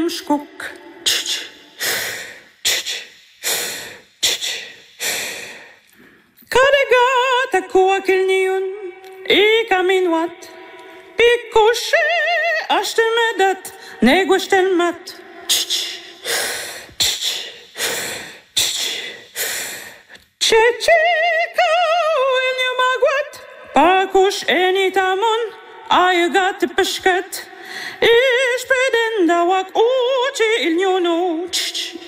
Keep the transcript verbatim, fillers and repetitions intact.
mshkuk. Carregata cu kilniun i caminat. Piccoche ashtelmedat neguashtelmat. Chechika ilnyumagwat. Pakush enitamon aygat peshkat. Ish pedenda wak uchi ilnyunu.